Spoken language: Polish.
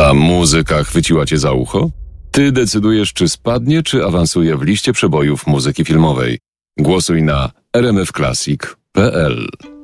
A muzyka chwyciła cię za ucho? Ty decydujesz, czy spadnie, czy awansuje w liście przebojów muzyki filmowej. Głosuj na rmfclassic.pl.